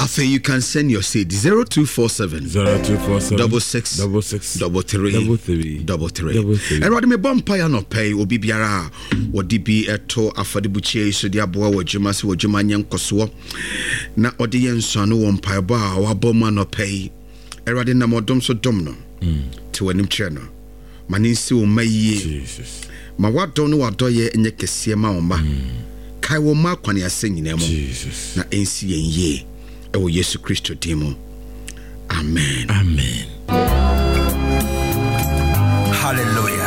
After you can send your seed 0247 66 33. And what me bumpire no pay will be biara what DB eto afadibuche so dia boa wajuma si wajuma nyankoso na odiyen so no umpire ba wa boma no pay. Erade na modom so dom no to anim channel maninsi wo maye Jesus ma wado no wado ye enye kese ma wo ma kai wo ma kwane asanyina mo Jesus na ensi yenye ewo Yesu Kristo dimo amen hallelujah.